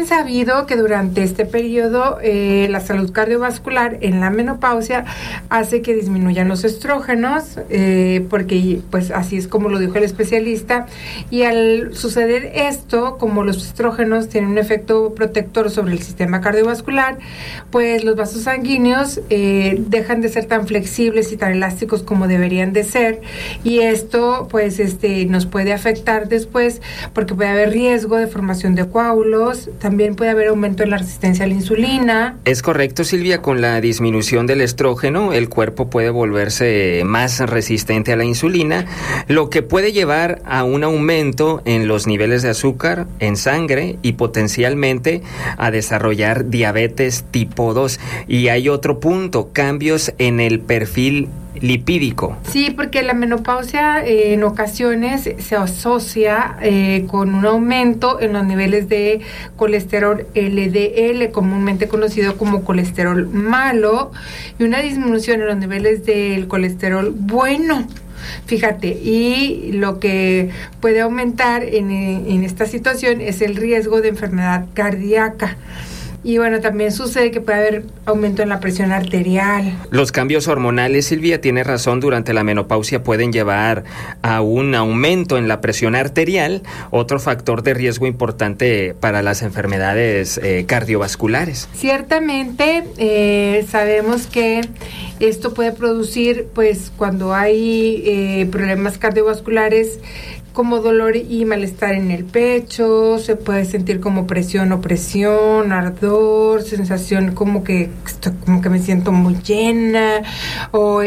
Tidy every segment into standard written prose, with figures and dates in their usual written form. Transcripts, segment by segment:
sabido que durante este periodo la salud cardiovascular en la menopausia hace que disminuyan los estrógenos, porque pues así es como lo dijo el especialista, y al suceder esto, como los estrógenos tienen un efecto protector sobre el sistema cardiovascular, pues los vasos sanguíneos dejan de ser tan flexibles y tan elásticos como deberían de ser, y esto pues nos puede afectar después porque puede haber riesgo de formación de coágulos, también puede haber aumento en la resistencia a la insulina. Es correcto, Silvia, con la disminución del estrógeno, el cuerpo puede volverse más resistente a la insulina, lo que puede llevar a un aumento en los niveles de azúcar en sangre y potencialmente a desarrollar diabetes tipo 2. Y hay otro punto, cambios en el perfil lipídico. Sí, porque la menopausia en ocasiones se asocia con un aumento en los niveles de colesterol LDL, comúnmente conocido como colesterol malo, y una disminución en los niveles del colesterol bueno. Fíjate, y lo que puede aumentar en esta situación es el riesgo de enfermedad cardíaca. Y bueno, también sucede que puede haber aumento en la presión arterial. Los cambios hormonales, Silvia, tiene razón, durante la menopausia pueden llevar a un aumento en la presión arterial, otro factor de riesgo importante para las enfermedades cardiovasculares. Ciertamente, sabemos que esto puede producir, pues, cuando hay problemas cardiovasculares, como dolor y malestar en el pecho, se puede sentir como presión, opresión, ardor, sensación como que me siento muy llena, o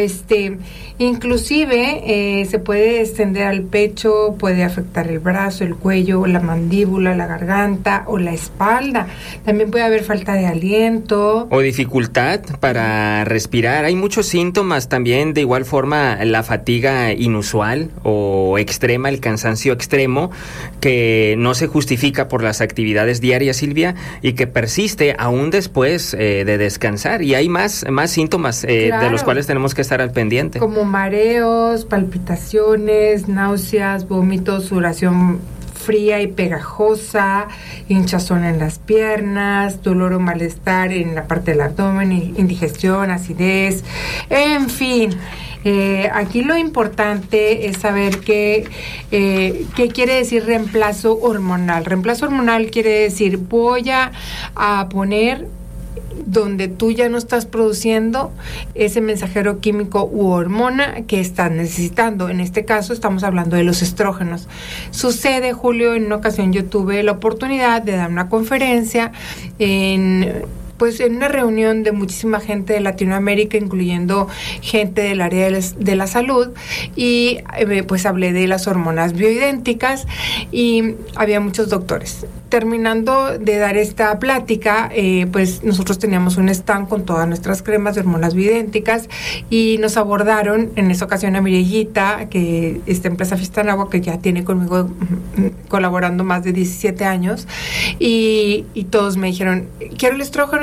inclusive se puede extender al pecho, puede afectar el brazo, el cuello, la mandíbula, la garganta o la espalda. También puede haber falta de aliento o dificultad para respirar. Hay muchos síntomas también, de igual forma la fatiga inusual o extrema, el cansancio extremo, que no se justifica por las actividades diarias, Silvia, y que persiste aún después de descansar. Y hay más síntomas claro, de los cuales tenemos que estar al pendiente. Como mareos, palpitaciones, náuseas, vómitos, sudoración fría y pegajosa, hinchazón en las piernas, dolor o malestar en la parte del abdomen, indigestión, acidez, en fin. Aquí lo importante es saber qué quiere decir reemplazo hormonal. Reemplazo hormonal quiere decir voy a poner donde tú ya no estás produciendo ese mensajero químico u hormona que estás necesitando. En este caso estamos hablando de los estrógenos. Sucede, Julio, en una ocasión yo tuve la oportunidad de dar una conferencia en una reunión de muchísima gente de Latinoamérica, incluyendo gente del área de la salud, y pues hablé de las hormonas bioidénticas y había muchos doctores. Terminando de dar esta plática, pues nosotros teníamos un stand con todas nuestras cremas de hormonas bioidénticas y nos abordaron en esa ocasión a Mirellita, que está en Plaza Fistanagua, que ya tiene conmigo colaborando más de 17 años, y todos me dijeron, quiero el estrógeno,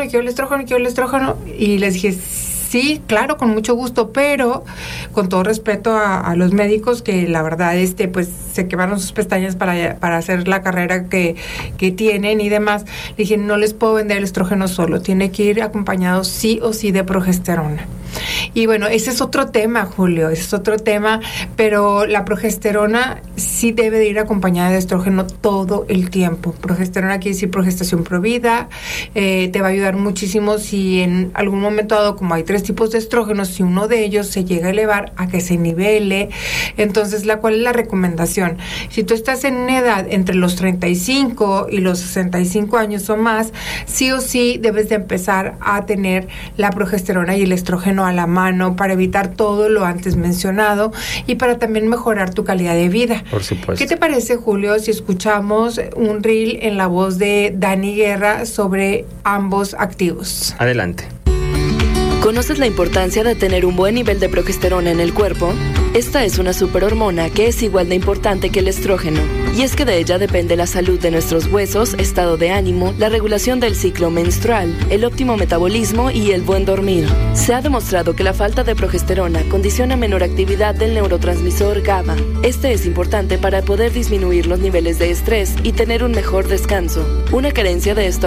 y les dije, sí, claro, con mucho gusto, pero con todo respeto a los médicos que la verdad pues se quemaron sus pestañas para hacer la carrera que tienen y demás. Le dije, no les puedo vender el estrógeno solo, tiene que ir acompañado sí o sí de progesterona. Y bueno, ese es otro tema, Julio, pero la progesterona sí debe de ir acompañada de estrógeno todo el tiempo. Progesterona quiere decir progestación provida, te va a ayudar muchísimo si en algún momento dado, como hay 3 tipos de estrógenos, si uno de ellos se llega a elevar, a que se nivele. Entonces, ¿cuál es la recomendación? Si tú estás en una edad entre los 35 y los 65 años o más, sí o sí debes de empezar a tener la progesterona y el estrógeno a la mano para evitar todo lo antes mencionado y para también mejorar tu calidad de vida. Por supuesto. ¿Qué te parece, Julio, si escuchamos un reel en la voz de Dani Guerra sobre ambos activos? Adelante. ¿Conoces la importancia de tener un buen nivel de progesterona en el cuerpo? Esta es una superhormona que es igual de importante que el estrógeno, y es que de ella depende la salud de nuestros huesos, estado de ánimo, la regulación del ciclo menstrual, el óptimo metabolismo y el buen dormir. Se ha demostrado que la falta de progesterona condiciona menor actividad del neurotransmisor GABA. Este es importante para poder disminuir los niveles de estrés y tener un mejor descanso. Una carencia de esta